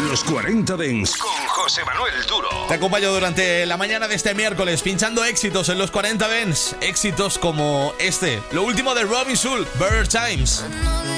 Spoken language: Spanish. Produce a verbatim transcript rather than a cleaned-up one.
Los cuarenta Dance con José Manuel Duro. Te acompaño durante la mañana de este miércoles pinchando éxitos en los cuarenta Dance. Éxitos como este, lo último de Robin Schulz, Better Times.